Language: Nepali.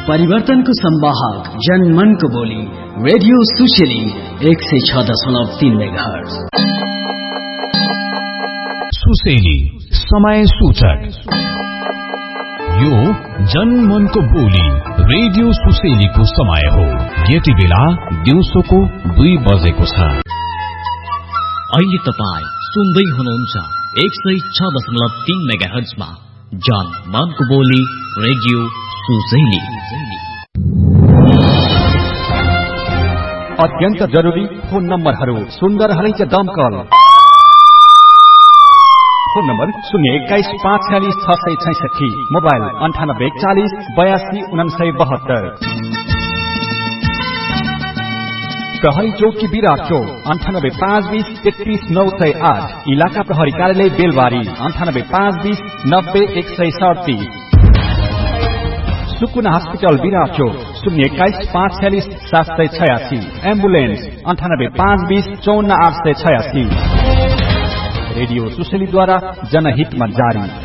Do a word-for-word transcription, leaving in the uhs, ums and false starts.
परिवर्तनको संवाहक जनमनको बोली रेडियो सुशीली एक सय छ दशमलव तीन मेगाहर्ज। सुशीली समय सूचक। यो जनमनको बोली रेडियो सुशीलीको समय हो। यति बेला दिउँसोको दुई बजेको छ। अहिले तपाईँ सुन्दै हुनुहुन्छ एक सय छ दशमलव तीन मेगाहर्जमा जनमनको बोली रेडियो सुशीली। अत्यन्त जरुरी फोन नम्बरहरू सुन्दर हरिज दमकल। फोन नम्बर शून्य एक्काइस पाँच छ्यालिस छ सय छैसठी, मोबाइल अन्ठानब्बे चालिस बयासी उनासय बहत्तर। प्रहरी चौकी विराट चौक अन्ठानब्बे पाँच बीस तेत्तीस नौ सय आठ, इलाका प्रहरी कार्यालय बेलबारी अन्ठानब्बे पाँच बीस नब्बे एक सय सड़तीस। सुकुना हस्पिटल विराट चौक शून्य एक्काइस पाँच छ्यालिस सात सय छयासी, एम्बुलेन्स अन्ठानब्बे पाँच बीस चौन्न आठ सय छयासी। रेडियो सुशीलीद्वारा जनहितमा जारी।